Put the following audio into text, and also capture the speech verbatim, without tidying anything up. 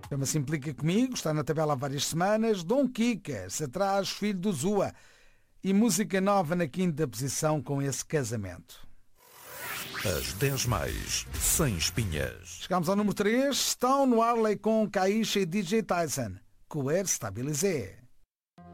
Chama-se Implica Comigo, está na tabela há várias semanas. Dom Quica, se atrás, filho do Zua. E música nova na quinta posição com esse casamento. As dez mais, sem espinhas. Chegamos ao número três. Estão no Arley com Caixa e D J Tyson. Coer Stabilizé.